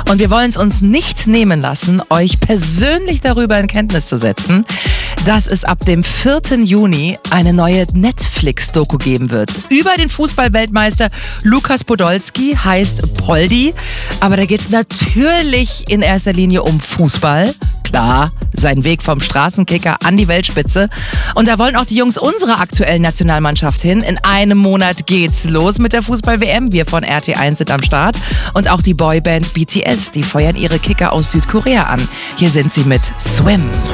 Und wir wollen es uns nicht nehmen lassen, euch persönlich darüber in Kenntnis zu setzen, dass es ab dem 4. Juni eine neue Netflix-Doku geben wird. Über den Fußballweltmeister Lukas Podolski, heißt Poldi. Aber da geht es natürlich in erster Linie um Fußball. Klar, sein Weg vom Straßenkicker an die Weltspitze. Und da wollen auch die Jungs unserer aktuellen Nationalmannschaft hin. In einem Monat geht's los mit der Fußball-WM. Wir von RT1 sind am Start. Und auch die Boyband BTS, die feuern ihre Kicker aus Südkorea an. Hier sind sie mit Swim.